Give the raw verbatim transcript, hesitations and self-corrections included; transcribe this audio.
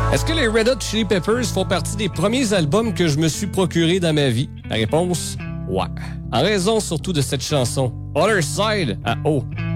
Est-ce que les Red Hot Chili Peppers font partie des premiers albums que je me suis procuré dans ma vie? La réponse, ouais. En raison surtout de cette chanson, Other Side à O.